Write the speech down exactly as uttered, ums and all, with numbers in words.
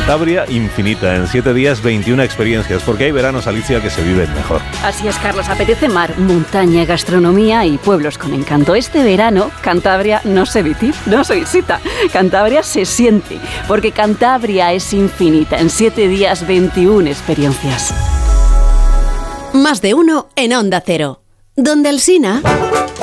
Cantabria infinita. En siete días, veintiuna experiencias, porque hay veranos, Alicia, que se viven mejor. Así es, Carlos. Apetece mar, montaña, gastronomía y pueblos con encanto. Este verano, Cantabria no se visita, no se visita. Cantabria se siente, porque Cantabria es infinita. En siete días, veintiuna experiencias. Más de uno en Onda Cero. Donde Alsina.